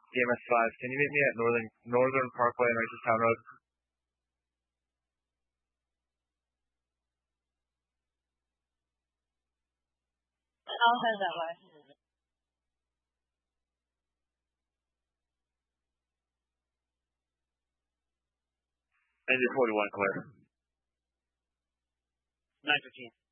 DMS5, can you meet me at Northern Parkway and Rancherstown Road? I'll head that way. Engine 41 clear. 915.